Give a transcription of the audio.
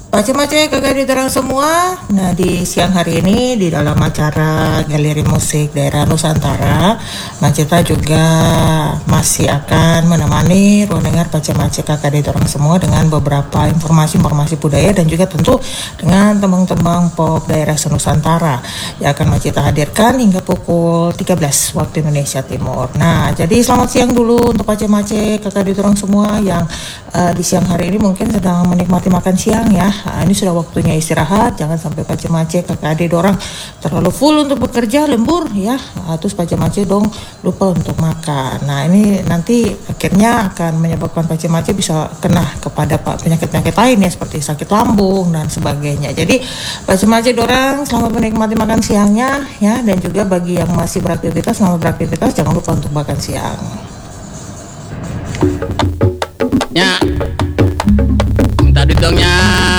Macam-macam kakak diterang semua. Nah, di siang hari ini di dalam acara Galeri Musik Daerah Nusantara, Maceta juga masih akan menemani ruang dengar macam-macam kakak diterang semua dengan beberapa informasi budaya dan juga tentu dengan tembang-tembang pop daerah Nusantara yang akan Maceta hadirkan hingga pukul 13 waktu Indonesia Timur. Nah, jadi selamat siang dulu untuk macam-macam kakak diterang semua yang di siang hari ini mungkin sedang menikmati makan siang ya. Ini sudah waktunya istirahat, jangan sampai pace-mace kakak adik dorang terlalu full untuk bekerja lembur ya. Terus pace-mace dong lupa untuk makan. Nah, ini nanti akhirnya akan menyebabkan pace-mace bisa kena kepada penyakit-penyakit lain ya seperti sakit lambung dan sebagainya. Jadi pace-mace dorang selamat menikmati makan siangnya ya, dan juga bagi yang masih beraktivitas selamat beraktivitas, jangan lupa untuk makan siang. Ya, minta duit dong ya.